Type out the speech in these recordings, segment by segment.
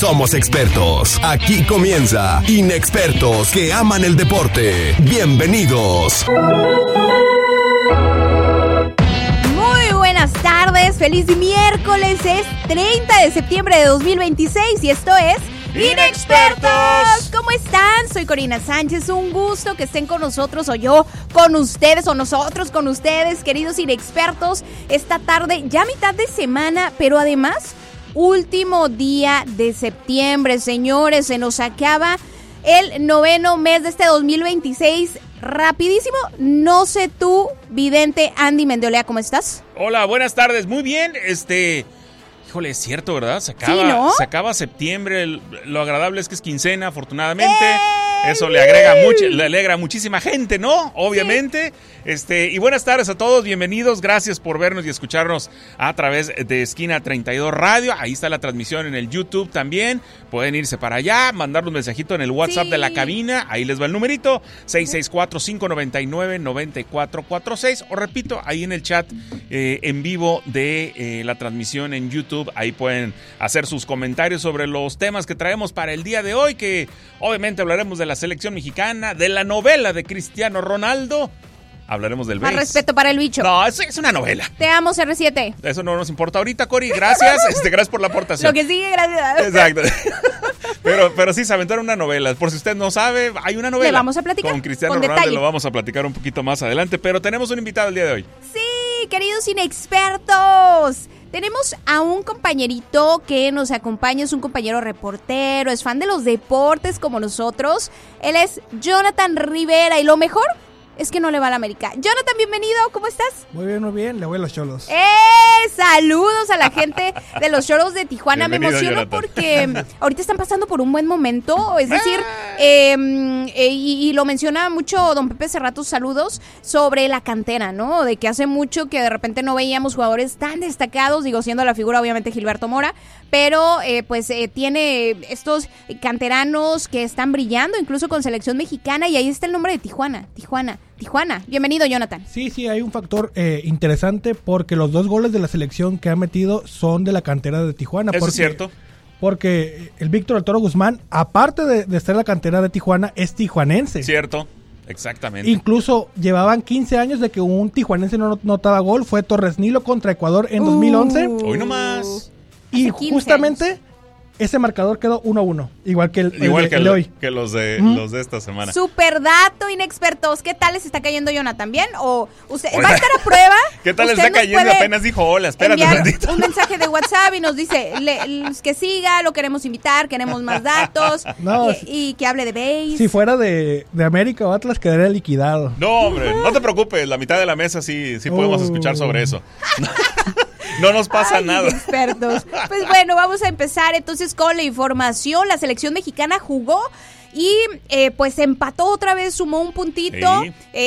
somos expertos. Aquí comienza Inexpertos que aman el deporte. Bienvenidos. Muy buenas tardes, feliz miércoles, es 30 de septiembre de 2026 y esto es Inexpertos. ¿Cómo están? Soy Corina Sánchez, un gusto que estén con nosotros o yo con ustedes o nosotros con ustedes, queridos Inexpertos, esta tarde, ya mitad de semana, pero además último día de septiembre, señores, se nos acaba el 9º mes de este 2026, rapidísimo. No sé tú, vidente Andy Mendeolea, ¿cómo estás? Hola, buenas tardes, muy bien, híjole, es cierto, ¿verdad? Se acaba septiembre, lo agradable es que es quincena, afortunadamente. Eso le alegra a muchísima gente, ¿no? Obviamente. Sí. Y buenas tardes a todos, bienvenidos, gracias por vernos y escucharnos a través de Esquina 32 Radio. Ahí está la transmisión en el YouTube también. Pueden irse para allá, mandar un mensajito en el WhatsApp de la cabina. Ahí les va el numerito, 664-599-9446. O repito, ahí en el chat en vivo de la transmisión en YouTube. Ahí pueden hacer sus comentarios sobre los temas que traemos para el día de hoy, que obviamente hablaremos de la selección mexicana, de la novela de Cristiano Ronaldo. Hablaremos del Más respeto para el bicho. No, es una novela. Te amo, CR7. Eso no nos importa ahorita, Cori. Gracias. Gracias por la aportación. Lo que sigue, gracias. Exacto. Pero sí, se aventaron una novela. Por si usted no sabe, hay una novela. Le vamos a platicar con Cristiano Ronaldo. Detalle. Lo vamos a platicar un poquito más adelante. Pero tenemos un invitado el día de hoy. Sí, queridos Inexpertos. Tenemos a un compañerito que nos acompaña, es un compañero reportero, es fan de los deportes como nosotros. Él es Jonathan Rivera y lo mejor es que no le va a la América. Jonathan, bienvenido, ¿cómo estás? Muy bien, le voy a los Cholos. Saludos a la gente de los Cholos de Tijuana. Bienvenido, me emociono, Jonathan, porque ahorita están pasando por un buen momento, es decir, y lo menciona mucho don Pepe Cerrato, saludos, sobre la cantera, ¿no? De que hace mucho que de repente no veíamos jugadores tan destacados, digo, siendo la figura obviamente Gilberto Mora, pero tiene estos canteranos que están brillando, incluso con selección mexicana, y ahí está el nombre de Tijuana. Bienvenido, Jonathan. Sí, hay un factor interesante porque los 2 goles de la selección que ha metido son de la cantera de Tijuana. Eso es cierto. Porque el Víctor El Toro Guzmán, aparte de estar en la cantera de Tijuana, es tijuanense. Cierto, exactamente. Incluso llevaban 15 años de que un tijuanense no notaba gol. Fue Torres Nilo contra Ecuador en 2011. Hoy nomás. Y justamente años. Ese marcador quedó 1-1, igual que el de hoy. Que los de esta semana. Super dato, Inexpertos. ¿Qué tal les está cayendo Jonathan? ¿Bien? ¿O usted va a estar a prueba? ¿Qué tal les está cayendo? Apenas dijo hola, espérate un ratito. Un mensaje de WhatsApp y nos dice que siga, lo queremos invitar, queremos más datos y que hable de base. Si fuera de América o Atlas quedaría liquidado. No, hombre, no te preocupes, la mitad de la mesa sí podemos escuchar sobre eso. No nos pasa nada. Expertos. Pues bueno, vamos a empezar entonces con la información. La selección mexicana jugó y pues empató otra vez, sumó un puntito,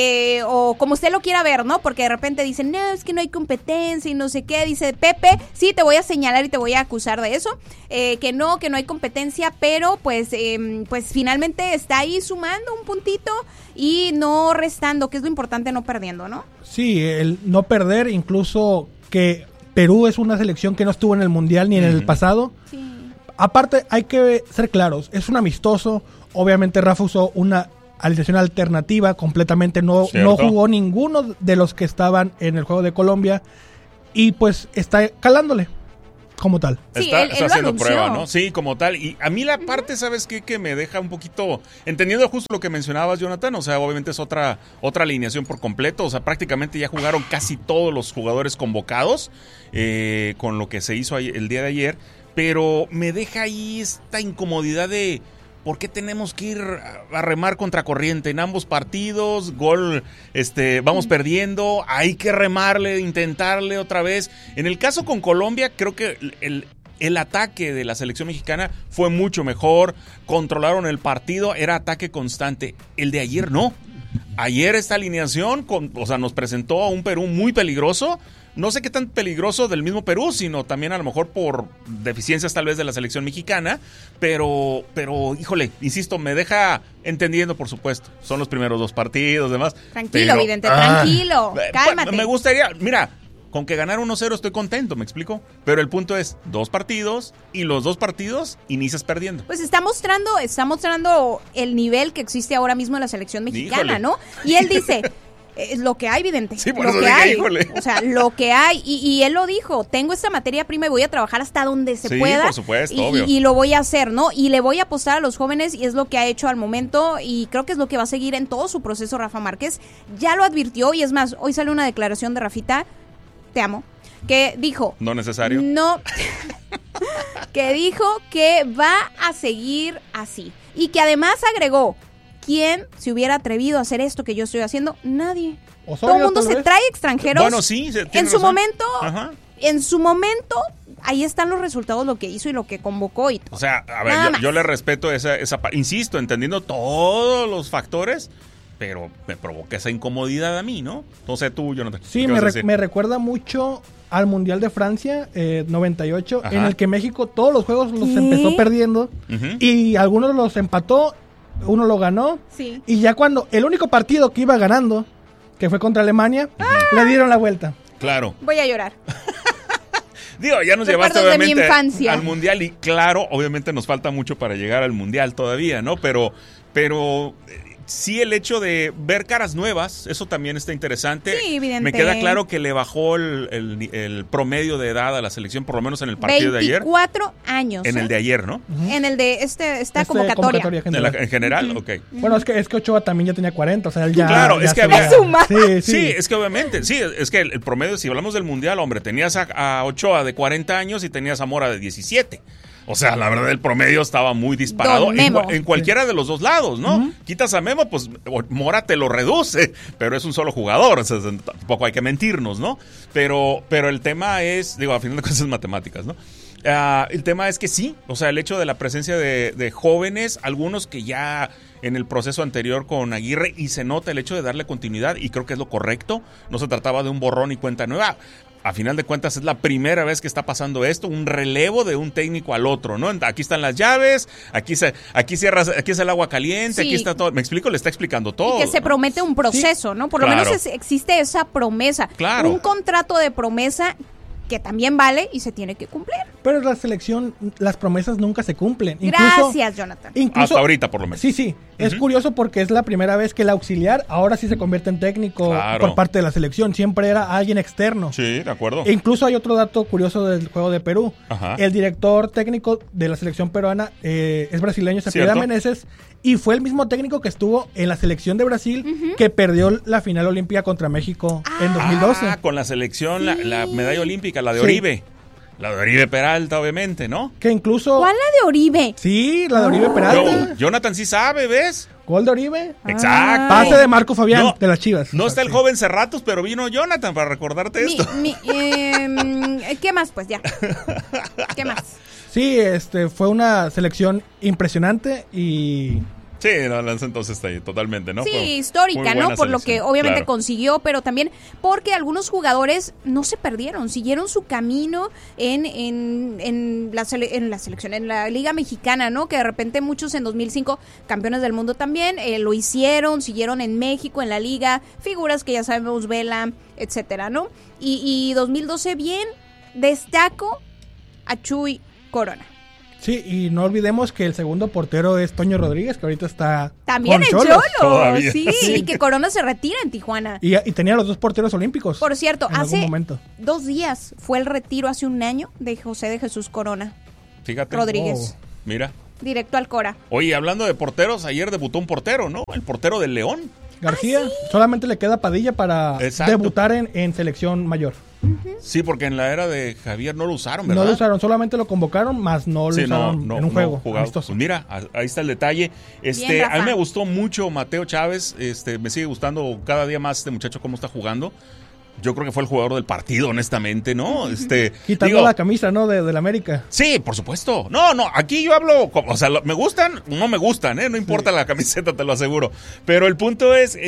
o como usted lo quiera ver, ¿no? Porque de repente dicen, no, es que no hay competencia y no sé qué. Dice Pepe, sí, te voy a señalar y te voy a acusar de eso, que no hay competencia, pero pues finalmente está ahí sumando un puntito y no restando, que es lo importante, no perdiendo, ¿no? Sí, el no perder, incluso que Perú es una selección que no estuvo en el Mundial ni en el pasado. Sí. Aparte, hay que ser claros, es un amistoso. Obviamente Rafa usó una alineación alternativa completamente, no jugó ninguno de los que estaban en el juego de Colombia y pues está calándole como tal. Sí, está él haciendo prueba, ¿no? Sí, como tal. Y a mí la parte, ¿sabes qué? Que me deja un poquito, entendiendo justo lo que mencionabas, Jonathan, o sea, obviamente es otra alineación por completo, o sea, prácticamente ya jugaron casi todos los jugadores convocados con lo que se hizo el día de ayer, pero me deja ahí esta incomodidad de ¿por qué tenemos que ir a remar contra corriente en ambos partidos? Gol, vamos perdiendo, hay que remarle, intentarle otra vez. En el caso con Colombia, creo que el ataque de la selección mexicana fue mucho mejor, controlaron el partido, era ataque constante. El de ayer no. Ayer esta alineación, nos presentó a un Perú muy peligroso. No sé qué tan peligroso del mismo Perú, sino también a lo mejor por deficiencias tal vez de la selección mexicana, pero híjole, insisto, me deja entendiendo, por supuesto. Son los primeros 2 partidos, demás. Tranquilo, vidente, tranquilo, cálmate. Me gustaría, mira, Con que ganar 1-0 estoy contento, ¿me explico? Pero el punto es 2 partidos y los 2 partidos inicias perdiendo. Pues está mostrando el nivel que existe ahora mismo en la selección mexicana, Híjole. ¿no? Y él dice, es lo que hay, vidente. Sí, por lo eso que dije, hay. híjole. O sea, lo que hay. Y él lo dijo, tengo esta materia prima y voy a trabajar hasta donde se Sí, pueda. por supuesto, obvio. Y lo voy a hacer, ¿no? Y le voy a apostar a los jóvenes y es lo que ha hecho al momento y creo que es lo que va a seguir en todo su proceso Rafa Márquez. Ya lo advirtió y es más, hoy sale una declaración de Rafita, te amo, que dijo... No necesario. No, que dijo que va a seguir así. Y que además agregó, ¿quién se hubiera atrevido a hacer esto que yo estoy haciendo? Nadie. Osorio, Todo el mundo tal se vez. trae extranjeros. Bueno, sí, tiene En su razón. momento, Ajá. ahí están los resultados, lo que hizo y lo que convocó y todo. O sea, a Nada ver, más. yo le respeto esa insisto, entendiendo todos los factores, pero me provoca esa incomodidad a mí, ¿no? Entonces tú, Jonathan. Sí, ¿qué vas a decir? me recuerda mucho al Mundial de Francia 98, Ajá. en el que México todos los juegos los ¿Qué? empezó perdiendo Ujú. y algunos los empató, uno lo ganó Sí. y ya cuando el único partido que iba ganando, que fue contra Alemania, le dieron la vuelta. Claro. Voy a llorar. Digo, ya nos Recuerdos llevaste de mi obviamente infancia. al Mundial y claro, obviamente nos falta mucho para llegar al Mundial todavía, ¿no? Pero sí el hecho de ver caras nuevas, eso también está interesante. Sí, evidente. Me queda claro que le bajó el promedio de edad a la selección, por lo menos en el partido de ayer. 24 años. En el de ayer, ¿no? En el de esta convocatoria. general. En general, ok. Bueno, es que Ochoa también ya tenía 40, o sea, él ya... Claro, ya es que se había- veía- Es humano. Sí, Sí, sí. es que obviamente, sí, es que el promedio, si hablamos del Mundial, hombre, tenías a Ochoa de 40 años y tenías a Mora de 17. O sea, la verdad, el promedio estaba muy disparado Don Memo. en cualquiera de los dos lados, ¿no? Quitas a Memo, pues Mora te lo reduce, pero es un solo jugador, o sea, tampoco hay que mentirnos, ¿no? Pero el tema es, digo, a final de cuentas es matemáticas, ¿no? El tema es que sí, o sea, el hecho de la presencia de jóvenes, algunos que ya en el proceso anterior con Aguirre, y se nota el hecho de darle continuidad, y creo que es lo correcto, no se trataba de un borrón y cuenta nueva. A final de cuentas es la primera vez que está pasando esto, un relevo de un técnico al otro, ¿no? Aquí están las llaves, aquí cierras, aquí es el agua caliente, Sí. aquí está todo. Me explico, le está explicando todo. Y que se ¿no? promete un proceso, ¿no? Por lo Claro. menos existe esa promesa. Claro. Un contrato de promesa que también vale y se tiene que cumplir. Pero en la selección, las promesas nunca se cumplen. Incluso, Gracias, Jonathan. incluso- Hasta ahorita, por lo menos. Sí, sí. Es curioso porque es la primera vez que el auxiliar ahora sí se convierte en técnico Claro. por parte de la selección. Siempre era alguien externo. Sí, de acuerdo. E incluso hay otro dato curioso del juego de Perú. Ajá. El director técnico de la selección peruana es brasileño, se apellida ¿Cierto? Meneses, y fue el mismo técnico que estuvo en la selección de Brasil que perdió la final olímpica contra México en 2012. Ah, con la selección, la medalla olímpica, la de Sí. Oribe. La de Oribe Peralta, obviamente, ¿no? Que incluso... ¿Cuál la de Oribe? Sí, la de Oribe Peralta. Jonathan sí sabe, ¿ves? Gol de Oribe. Exacto. Pase de Marco Fabián, No, de las Chivas. No está el Sí. joven Cerratos, pero vino Jonathan para recordarte esto. ¿Qué más? Pues ya. ¿Qué más? Sí, fue una selección impresionante y... Sí, no, entonces está ahí, totalmente, ¿no? Sí, Fue histórica, muy ¿no? buena Por lo que selección, obviamente claro. consiguió, pero también porque algunos jugadores no se perdieron, siguieron su camino en la selección, en la Liga Mexicana, ¿no? Que de repente muchos en 2005, campeones del mundo también, lo hicieron, siguieron en México, en la Liga, figuras que ya sabemos, Vela, etcétera, ¿no? Y 2012 bien, destaco a Chuy Corona. Sí, y no olvidemos que el segundo portero es Toño Rodríguez, que ahorita está También con en Xolos. Cholo, Todavía. sí, y que Corona se retira en Tijuana. Y tenía los dos porteros olímpicos. Por cierto, en algún hace momento. 2 días fue el retiro, hace un año, de José de Jesús Corona Fíjate. Rodríguez. Oh. Mira. Directo al Cora. Oye, hablando de porteros, ayer debutó un portero, ¿no? El portero del León. García, solamente le queda Padilla para Exacto. debutar en selección mayor. Sí, porque en la era de Javier no lo usaron, ¿verdad? No lo usaron, solamente lo convocaron, más no lo Sí, usaron en un juego jugado. amistoso. Pues mira, ahí está el detalle. Bien, Rafa. A mí me gustó mucho Mateo Chávez. Me sigue gustando cada día más este muchacho cómo está jugando. Yo creo que fue el jugador del partido, honestamente, ¿no? Quitando digo, la camisa, ¿no? De la América. Sí, por supuesto. No, aquí yo hablo, o sea, me gustan, no me gustan, ¿eh? No importa la camiseta, te lo aseguro. Pero el punto es,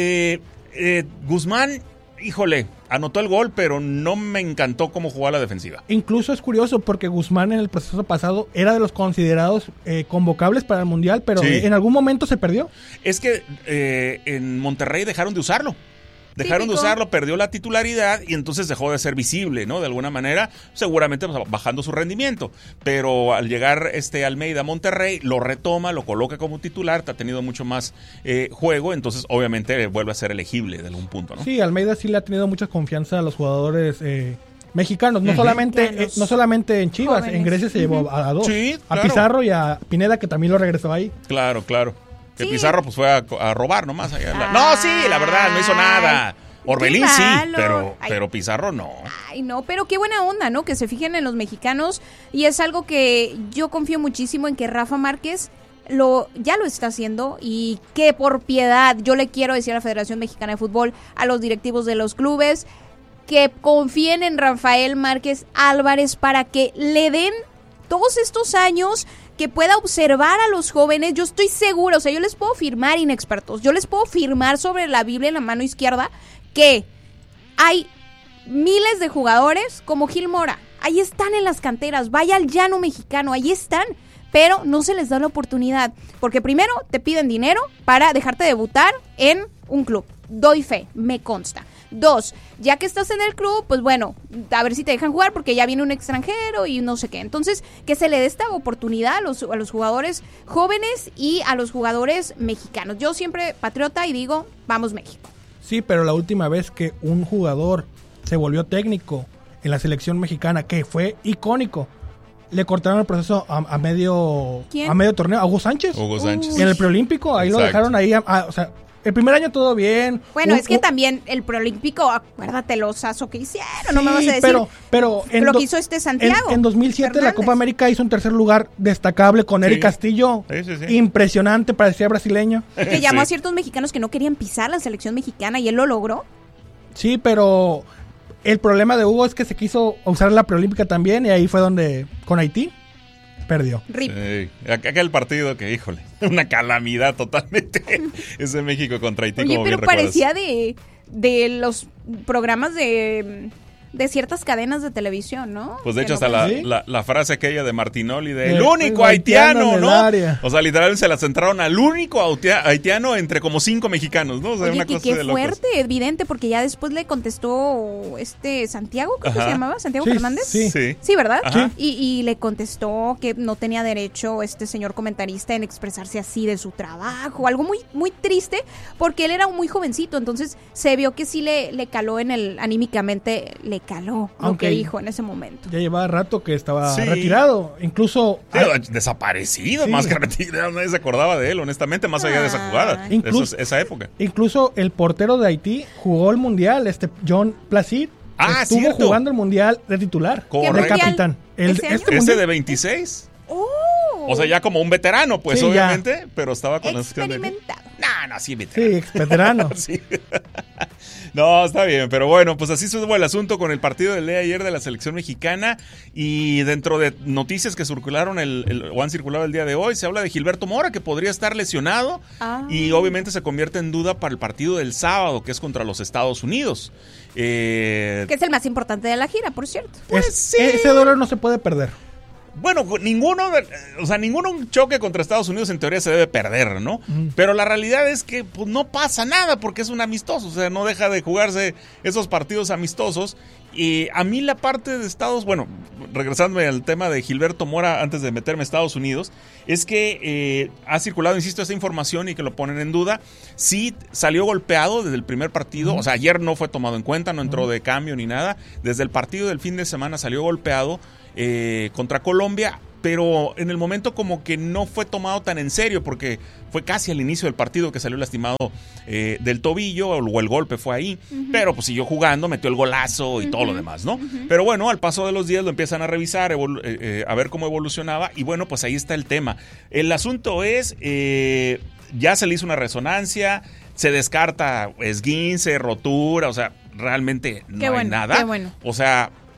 Guzmán, híjole, anotó el gol, pero no me encantó cómo jugó a la defensiva. Incluso es curioso porque Guzmán en el proceso pasado era de los considerados convocables para el Mundial, pero Sí. en algún momento se perdió. Es que en Monterrey dejaron de usarlo. Dejaron Típico. de usarlo, perdió la titularidad y entonces dejó de ser visible, ¿no? De alguna manera, seguramente bajando su rendimiento. Pero al llegar Almeida a Monterrey, lo retoma, lo coloca como titular, ha tenido mucho más juego, entonces obviamente vuelve a ser elegible de algún punto, ¿no? Sí, Almeida sí le ha tenido mucha confianza a los jugadores mexicanos, no solamente en Chivas, Jóvenes. en Grecia se llevó a dos, Sí, claro. a Pizarro y a Pineda, que también lo regresó ahí. Claro. Que Sí. Pizarro pues fue a robar nomás. No, sí, la verdad, no hizo nada. Orbelín sí, malo. pero Pizarro no. Ay, no, pero qué buena onda, ¿no? Que se fijen en los mexicanos y es algo que yo confío muchísimo en que Rafa Márquez ya lo está haciendo y que por piedad yo le quiero decir a la Federación Mexicana de Fútbol, a los directivos de los clubes, que confíen en Rafael Márquez Álvarez para que le den todos estos años, que pueda observar a los jóvenes. Yo estoy segura, o sea, yo les puedo firmar, inexpertos, yo les puedo firmar sobre la Biblia en la mano izquierda que hay miles de jugadores como Gil Mora. Ahí están en las canteras, vaya al llano mexicano, ahí están, pero no se les da la oportunidad, porque primero te piden dinero para dejarte debutar en un club. Doy fe, me consta. 2, ya que estás en el club, pues bueno, a ver si te dejan jugar porque ya viene un extranjero y no sé qué. Entonces, que se le dé esta oportunidad a los jugadores jóvenes y a los jugadores mexicanos. Yo siempre patriota y digo, vamos México. Sí, pero la última vez que un jugador se volvió técnico en la selección mexicana, que fue icónico, le cortaron el proceso a medio ¿Quién? a medio torneo, a Hugo Sánchez. Hugo Sánchez. En el preolímpico, ahí Exacto. lo dejaron ahí, o sea, el primer año todo bien. Bueno, es que también el preolímpico, acuérdate los osazo que hicieron, no me vas a decir. Pero lo que hizo Santiago. En 2007 la Fernández. Copa América hizo un tercer lugar destacable con Eric Castillo. Sí. Impresionante, parecía brasileño. Que llamó Sí. a ciertos mexicanos que no querían pisar la selección mexicana y él lo logró. Sí, pero el problema de Hugo es que se quiso usar la preolímpica también y ahí fue donde con Haití perdió. RIP. Aquel partido que, híjole, una calamidad totalmente. Ese México contra Haití, Oye, como pero bien recuerdas. parecía de los programas de ciertas cadenas de televisión, ¿no? Pues de Que hecho no- hasta ¿Sí? la frase aquella de Martinoli de el El único haitiano haitiano, en el ¿no? área. O sea, literalmente se la centraron al único haitiano entre como 5 mexicanos, ¿no? O sea, Oye, una que cosa qué de locos. fuerte, evidente, porque ya después le contestó Santiago, creo que Ajá. se llamaba, Santiago Sí, Fernández. sí. Sí. ¿Verdad? Ajá. Y le contestó que no tenía derecho este señor comentarista en expresarse así de su trabajo, algo muy, muy triste, porque él era muy jovencito, entonces se vio que sí le caló anímicamente le caló lo Aunque que dijo en ese momento. Ya llevaba rato que estaba Sí. retirado. Incluso Desaparecido, Sí. más que retirado, nadie se acordaba de él, honestamente, más allá de esa jugada, Ay. de esa época. Incluso el portero de Haití jugó el mundial, John Placid. Ah, estuvo cierto. jugando el mundial de titular, Correcto. de mundial? capitán. ¿Ese año? Ese mundial- de 26. ¡Oh! O sea, ya como un veterano, pues, Sí, ya. obviamente, pero estaba con la selección de- Experimentado. No, sí, Sí, veterano. ex veterano. Sí. No, está bien, pero bueno, pues así estuvo el asunto con el partido del día de ayer de la selección mexicana y dentro de noticias que circularon o han circulado el día de hoy, se habla de Gilberto Mora que podría estar lesionado y obviamente se convierte en duda para el partido del sábado que es contra los Estados Unidos. Que es el más importante de la gira, por cierto. Ese dolor no se puede perder. Bueno, ningún choque contra Estados Unidos en teoría se debe perder, ¿no? Pero la realidad es que pues, no pasa nada porque es un amistoso, o sea, no deja de jugarse esos partidos amistosos. Y a mí la parte de regresándome al tema de Gilberto Mora antes de meterme a Estados Unidos, es que ha circulado, insisto, esta información y que lo ponen en duda. Sí salió golpeado desde el primer partido, o sea, ayer no fue tomado en cuenta, no entró de cambio ni nada. Desde el partido del fin de semana salió golpeado contra Colombia, pero en el momento como que no fue tomado tan en serio porque fue casi al inicio del partido que salió lastimado del tobillo o el golpe fue ahí, pero pues siguió jugando, metió el golazo y todo lo demás, ¿no? Pero bueno, al paso de los días lo empiezan a revisar, a ver cómo evolucionaba y bueno, pues ahí está el tema. El asunto es, ya se le hizo una resonancia, se descarta esguince, rotura, o sea, realmente no hay nada. Qué bueno. O sea,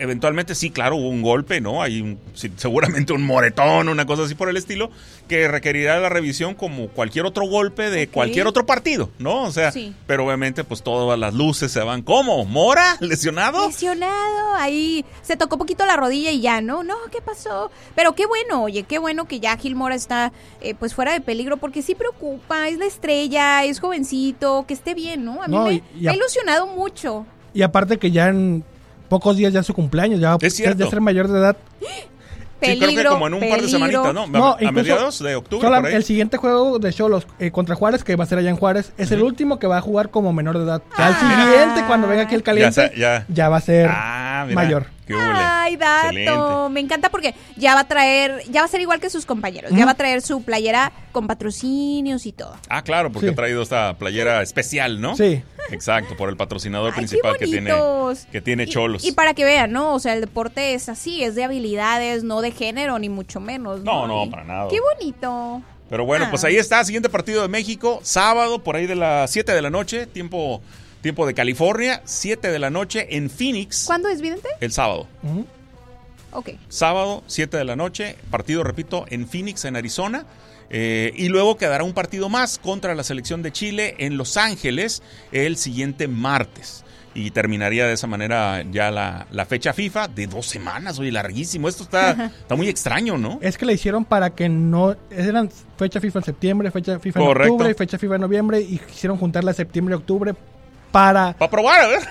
eventualmente sí, claro, hubo un golpe, ¿no? Hay seguramente un moretón, una cosa así por el estilo, que requerirá la revisión como cualquier otro golpe de cualquier otro partido, ¿no? O sea, pero obviamente pues todas las luces se van. ¿Cómo? ¿Mora? ¿Lesionado? Lesionado, ahí se tocó poquito la rodilla y ya, ¿no? No, ¿qué pasó? Pero qué bueno, oye, qué bueno que ya Gil Mora está pues fuera de peligro, porque sí preocupa, es la estrella, es jovencito, que esté bien, ¿no? A mí me ha ilusionado mucho. Y aparte que ya en pocos días ya es su cumpleaños, ya es ser mayor de edad. Peligro, sí, creo que como en un par de semanitas, ¿no? A mediados de octubre, por ahí. El siguiente juego de Xolos contra Juárez, que va a ser allá en Juárez, es el último que va a jugar como menor de edad. Ya el siguiente, cuando venga aquí el caliente, ya va a ser mayor. Ay, dato. Excelente. Me encanta porque ya va a ser igual que sus compañeros. Ya va a traer su playera con patrocinios y todo. Ah, claro, porque ha traído esta playera especial, ¿no? Sí. Exacto, por el patrocinador principal que tiene Xolos. Y para que vean, ¿no? O sea, el deporte es así, es de habilidades, no de género, ni mucho menos, ¿no? No, para nada. Qué bonito. Pero bueno, pues ahí está, siguiente partido de México, sábado, por ahí de las 7 de la noche, tiempo de California, 7 de la noche en Phoenix. ¿Cuándo es, Vidente? El sábado. Ok. Sábado, 7 de la noche, partido, repito, en Phoenix, en Arizona. Y luego quedará un partido más contra la selección de Chile en Los Ángeles el siguiente martes. Y terminaría de esa manera ya la fecha FIFA de 2 semanas, oye, larguísimo. Esto está muy extraño, ¿no? Es que le hicieron para que no... Eran fecha FIFA en septiembre, fecha FIFA en octubre, fecha FIFA en noviembre, y quisieron juntarla septiembre y octubre para probar, a ver.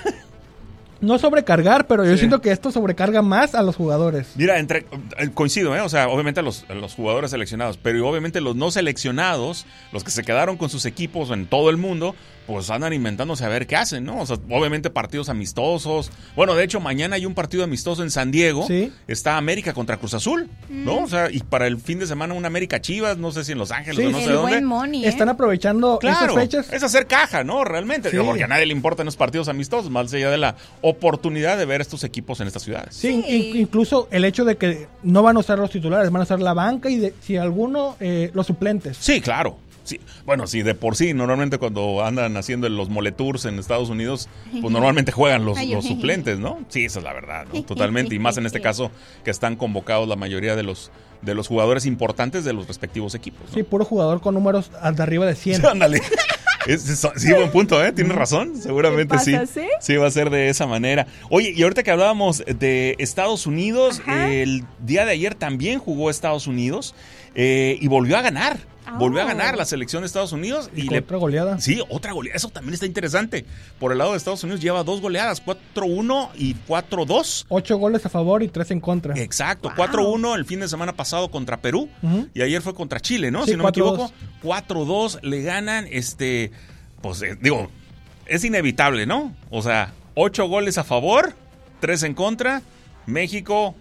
No sobrecargar, pero yo siento que esto sobrecarga más a los jugadores. Mira, coincido, o sea, obviamente a los jugadores seleccionados, pero obviamente los no seleccionados, los que se quedaron con sus equipos en todo el mundo, pues andan inventándose a ver qué hacen, ¿no? O sea, obviamente partidos amistosos. Bueno, de hecho, mañana hay un partido amistoso en San Diego. Sí. Está América contra Cruz Azul, ¿no? O sea, y para el fin de semana una América Chivas, no sé si en Los Ángeles o no sé dónde. Money, Están aprovechando esas fechas. Es hacer caja, ¿no? Realmente. Sí. Porque a nadie le importan los partidos amistosos, más allá de la oportunidad de ver estos equipos en estas ciudades. Sí, incluso el hecho de que no van a usar los titulares, van a usar la banca y si alguno, los suplentes. Sí, claro. Sí. Bueno, sí, de por sí, normalmente cuando andan haciendo los moletours en Estados Unidos, pues normalmente juegan los suplentes, ¿no? Sí, esa es la verdad, ¿no? Totalmente. Y más en este caso que están convocados la mayoría de los jugadores importantes de los respectivos equipos, ¿no? Sí, puro jugador con números de arriba de 100. Ándale. Sí, buen punto, ¿eh? Tienes razón, seguramente sí. Sí, va a ser de esa manera. Oye, y ahorita que hablábamos de Estados Unidos, el día de ayer también jugó Estados Unidos y volvió a ganar. Volvió a ganar la selección de Estados Unidos. Y otra goleada. Sí, otra goleada. Eso también está interesante. Por el lado de Estados Unidos lleva 2 goleadas, 4-1 y 4-2. 8 goles a favor y 3 en contra. Exacto, 4-1 el fin de semana pasado contra Perú y ayer fue contra Chile, ¿no? Sí, si no me equivoco, 4-2 le ganan, pues digo, es inevitable, ¿no? O sea, 8 goles a favor, 3 en contra, México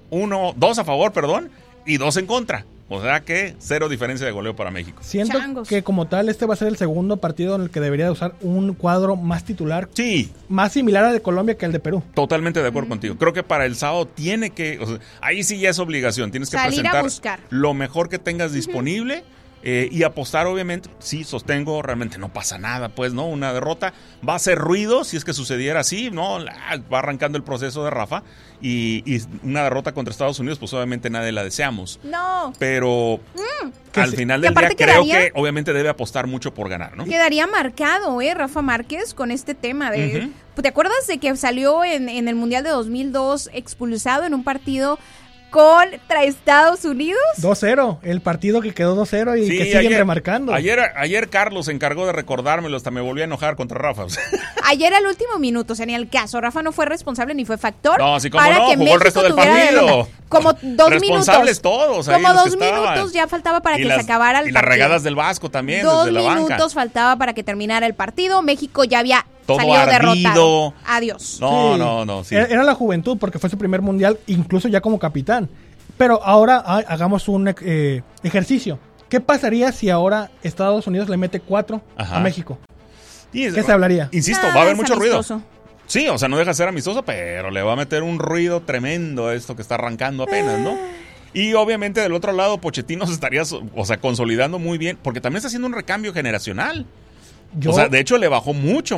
2 a favor, perdón, y 2 en contra. O sea que 0 diferencia de goleo para México. Siento que como tal este va a ser el segundo partido en el que debería de usar un cuadro más titular. Sí. Más similar al de Colombia que al de Perú. Totalmente de acuerdo contigo. Creo que para el sábado tiene que... O sea, ahí sí ya es obligación. Tienes que salir presentar lo mejor que tengas disponible. Y apostar, obviamente, sí, sostengo, realmente no pasa nada, pues, ¿no? Una derrota va a hacer ruido si es que sucediera así, ¿no? Va arrancando el proceso de Rafa y una derrota contra Estados Unidos, pues obviamente nadie la deseamos. No. pero al final del día creo que obviamente debe apostar mucho por ganar, ¿no? Quedaría marcado, Rafa Márquez, con este tema de... ¿Te acuerdas de que salió en el Mundial de 2002 expulsado en un partido contra Estados Unidos? 2-0, el partido que quedó 2-0 y que siguen remarcando. Ayer Carlos se encargó de recordármelo, hasta me volví a enojar contra Rafa. Ayer al último minuto, o sea, ni al caso. Rafa no fue responsable ni fue factor. No, sí, como no, jugó México el resto del partido. Como 2 minutos. Responsables todos. Como 2 minutos ya faltaba para que se acabara el partido. Y las regadas del Vasco también, 2 desde la banca. 2 minutos faltaba para que terminara el partido. México ya había todo salido ardido. Derrotado. Adiós. No. Sí. Era la juventud porque fue su primer mundial, incluso ya como capitán. Pero ahora hagamos un ejercicio. ¿Qué pasaría si ahora Estados Unidos le mete 4 a México? ¿Qué se hablaría? Insisto, va a haber mucho ruido. Sí, o sea, no deja de ser amistoso, pero le va a meter un ruido tremendo a esto que está arrancando apenas, ¿no? Y obviamente del otro lado, Pochettino se estaría, consolidando muy bien, porque también está haciendo un recambio generacional. O sea, de hecho le bajó mucho